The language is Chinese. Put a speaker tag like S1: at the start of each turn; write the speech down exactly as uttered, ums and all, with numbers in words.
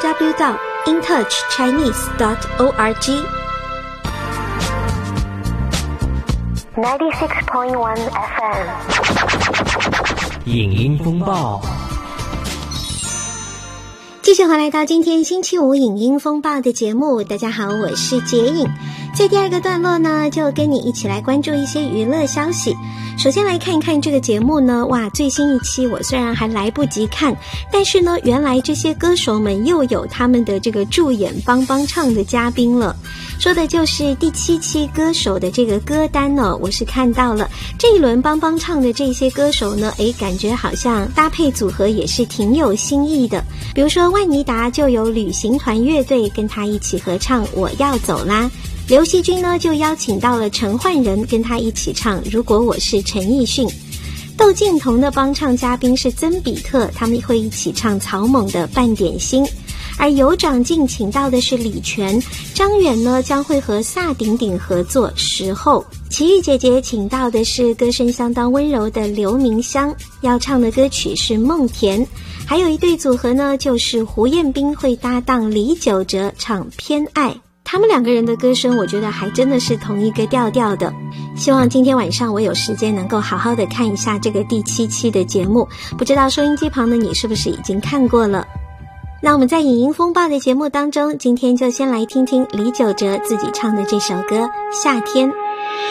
S1: w 到 in touch chinese dot org。
S2: ninety-six point one F M
S3: 影音风暴，
S1: 继续回来到今天星期五影音风暴的节目。大家好，我是洁影。在第二个段落呢，就跟你一起来关注一些娱乐消息。首先来看一看这个节目呢，哇，最新一期我虽然还来不及看，但是呢，原来这些歌手们又有他们的这个助演帮帮唱的嘉宾了。说的就是第七期歌手的这个歌单呢，我是看到了这一轮帮帮唱的这些歌手呢，诶，感觉好像搭配组合也是挺有新意的。比如说万妮达就有旅行团乐队跟他一起合唱《我要走啦》，刘惜君呢就邀请到了陈奂仁跟他一起唱《如果我是陈奕迅》。窦靖童的帮唱嘉宾是曾比特，他们会一起唱草蜢的《半点心》。而有长进请到的是李泉，张远呢将会和萨顶顶合作《时候》。奇遇姐姐请到的是歌声相当温柔的刘明湘，要唱的歌曲是《梦田》。还有一对组合呢，就是胡彦斌会搭档李玖哲唱《偏爱》。他们两个人的歌声我觉得还真的是同一个调调的。希望今天晚上我有时间能够好好的看一下这个第七期的节目，不知道收音机旁的你是不是已经看过了。那我们在影音风暴的节目当中，今天就先来听听李玖哲自己唱的这首歌《夏天》。